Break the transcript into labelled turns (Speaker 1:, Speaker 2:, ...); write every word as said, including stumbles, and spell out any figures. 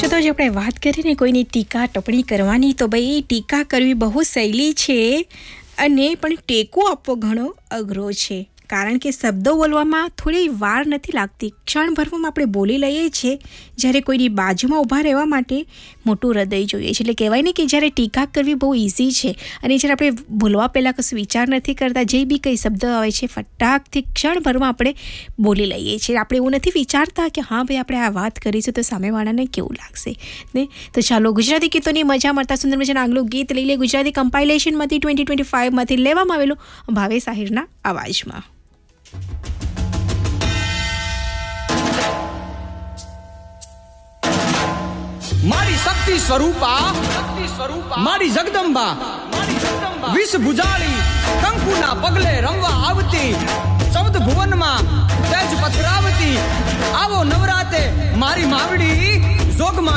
Speaker 1: જો તો આપણે વાત કરીને કોઈની ટીકા ટિપ્પણી કરવાની, તો ભાઈ ટીકા કરવી બહુ સહેલી છે અને પણ ટેકો આપવો ઘણો અઘરો છે. કારણ કે શબ્દો બોલવામાં થોડી વાર નથી લાગતી, ક્ષણભરમાં આપણે બોલી લઈએ છીએ. જ્યારે કોઈની બાજુમાં ઊભા રહેવા માટે મોટું હૃદય જોઈએ છે. એટલે કહેવાય ને કે જ્યારે ટીકા કરવી બહુ ઇઝી છે અને જ્યારે આપણે બોલવા પહેલાં કશું વિચાર નથી કરતા, જે બી કંઈ શબ્દ આવે છે ફટાકથી ક્ષણભરમાં આપણે બોલી લઈએ છીએ. આપણે એવું નથી વિચારતા કે હા ભાઈ આપણે આ વાત કરીશું તો સામેવાળાને કેવું લાગશે ને. તો ચાલો ગુજરાતી ગીતોની મજા મળતા સુંદર મજાના આંગલું ગીત લઈ લે ગુજરાતી કમ્પાઇલેશનમાંથી ટ્વેન્ટી ટ્વેન્ટી ફાઇવમાંથી લેવામાં આવેલું ભાવેશ આહિરના અવાજમાં.
Speaker 2: મારી શક્તિ સ્વરૂપા, મારી જગદંબા, વિષ ભુજાળી કંકુના પગલે રમવા આવતી, ચૌદ ભુવનમાં તેજ પથરાવતી, આવો નવરાતે મારી માવડી જોગમાં